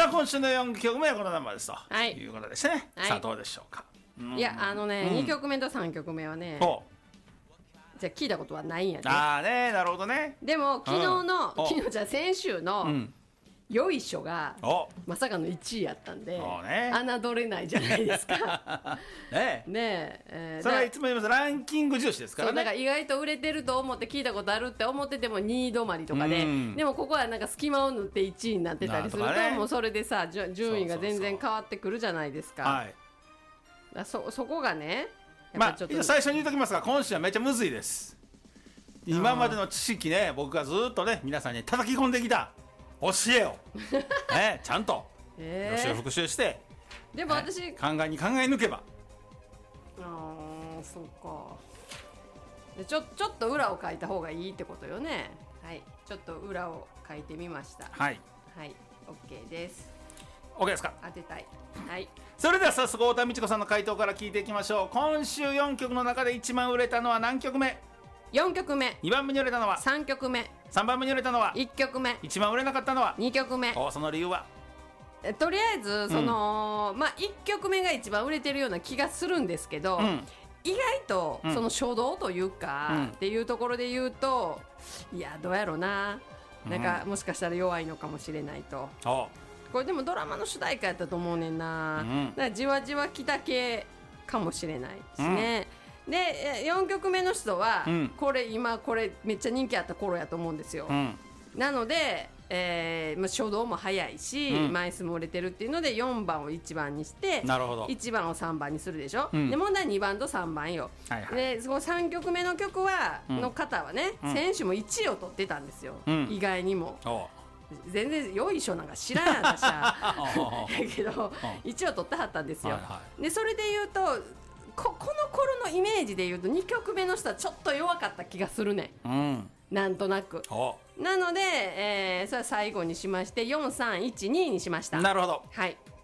さあ今週の4曲目はこのナンバーですと、 はいいうことでしてね、 はいさあどうでしょうか。 いや2曲目と3曲目はねほじゃあ聞いたことはないんやうで。 ああね、なるほどね。 でも昨日のお昨日じゃあ先週のよいしょがおまさかの1位やったんでそうね侮れないじゃないですかねねそれはいつも言いますランキング重視ですからそうだからね。 意外と売れてると思って聞いたことあるって思ってても2位止まりとかで、 うんでもここはなんか隙間を縫って1位になってたりすると、 なんとかねもうそれでさ順位が全然変わってくるじゃないですか。 はい。 そこがねやっまあぱちょっと、 最初に言うときますが今週はめっちゃむずいです。今までの知識ね、僕がずっとね皆さんに叩き込んできた教えをねちゃんと予習復習して、 でも私、 考えに考え抜けば。 そうかでちょっと裏を書いた方がいいってことよね。はいちょっと裏を書いてみました。 はい。 はい OK です。 OK ですか。 当てたい。はいそれでは早速太田美智子さんの回答から聞いていきましょう。今週4曲の中で一番売れたのは何曲目。 4曲目 2番目に売れたのは。 3曲目 3番目に売れたのは。 1曲目一番売れなかったのは。 2曲目その理由は。 とりあえずその、1曲目が一番売れてるような気がするんですけど、意外とその初動というか、っていうところで言うといやどうやろうな、なんかもしかしたら弱いのかもしれないと。これでもドラマの主題歌やったと思うねんな、だからじわじわ来た系かもしれないですね。で4曲目の人は、これめっちゃ人気あった頃やと思うんですよ。なので、初動も早いし、枚数も売れてるっていうので4番を1番にしてなるほど 1番を3番にするでしょ、で問題は2番と3番よ、でその3曲目の曲は、の方はね、選手も1位を取ってたんですよ、意外にも。全然よいしょなんか知らんやん私はだけど1位を取ってはったんですよ、でそれで言うとこの頃のイメージで言うと2曲目の人はちょっと弱かった気がするね、なんとなく。なので、それは最後にしまして4、3、1、2にしました。 なるほど。 はい